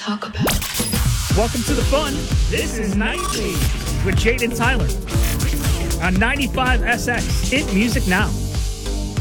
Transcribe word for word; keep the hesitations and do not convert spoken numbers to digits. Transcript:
talk about. Welcome to the fun. This is Nightly with Jade and Tyler on ninety-five S X. Hit music now.